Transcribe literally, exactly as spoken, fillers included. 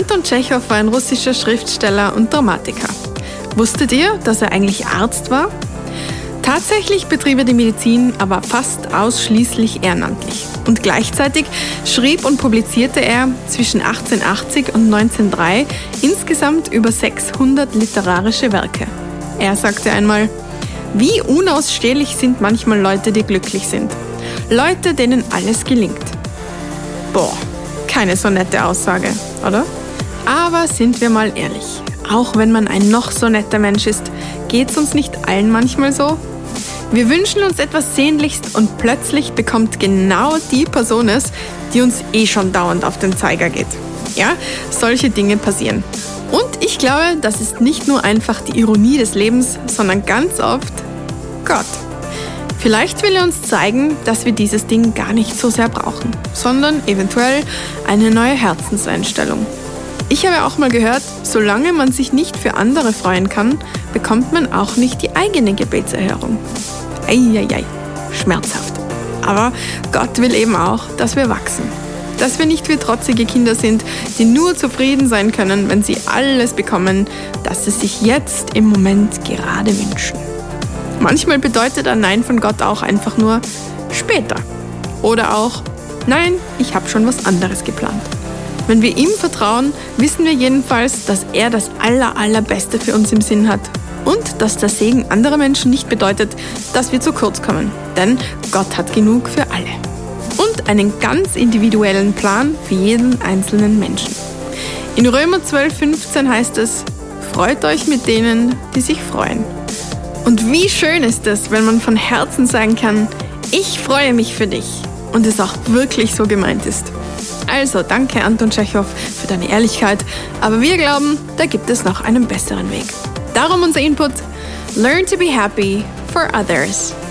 Anton Tschechow war ein russischer Schriftsteller und Dramatiker. Wusstet ihr, dass er eigentlich Arzt war? Tatsächlich betrieb er die Medizin aber fast ausschließlich ehrenamtlich. Und gleichzeitig schrieb und publizierte er zwischen achtzehnhundertachtzig und neunzehnhundertdrei insgesamt über sechshundert literarische Werke. Er sagte einmal: Wie unausstehlich sind manchmal Leute, die glücklich sind. Leute, denen alles gelingt. Boah, keine so nette Aussage, oder? Aber sind wir mal ehrlich, auch wenn man ein noch so netter Mensch ist, geht's uns nicht allen manchmal so? Wir wünschen uns etwas sehnlichst und plötzlich bekommt genau die Person es, die uns eh schon dauernd auf den Zeiger geht. Ja, solche Dinge passieren. Und ich glaube, das ist nicht nur einfach die Ironie des Lebens, sondern ganz oft Gott. Vielleicht will er uns zeigen, dass wir dieses Ding gar nicht so sehr brauchen, sondern eventuell eine neue Herzenseinstellung. Ich habe auch mal gehört, solange man sich nicht für andere freuen kann, bekommt man auch nicht die eigene Gebetserhörung. Eieiei, schmerzhaft. Aber Gott will eben auch, dass wir wachsen. Dass wir nicht wie trotzige Kinder sind, die nur zufrieden sein können, wenn sie alles bekommen, das sie sich jetzt im Moment gerade wünschen. Manchmal bedeutet ein Nein von Gott auch einfach nur später. Oder auch, nein, ich habe schon was anderes geplant. Wenn wir ihm vertrauen, wissen wir jedenfalls, dass er das aller, allerbeste für uns im Sinn hat. Und dass der Segen anderer Menschen nicht bedeutet, dass wir zu kurz kommen. Denn Gott hat genug für alle. Und einen ganz individuellen Plan für jeden einzelnen Menschen. In Römer zwölf fünfzehn heißt es: Freut euch mit denen, die sich freuen. Und wie schön ist es, wenn man von Herzen sagen kann: Ich freue mich für dich. Und es auch wirklich so gemeint ist. Also danke Anton Tschechow für deine Ehrlichkeit, aber wir glauben, da gibt es noch einen besseren Weg. Darum unser Input: Learn to be happy for others.